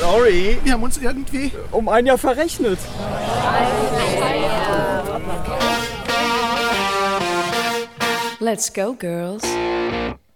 Sorry. Wir haben uns irgendwie... Um ein Jahr verrechnet. Let's go, girls.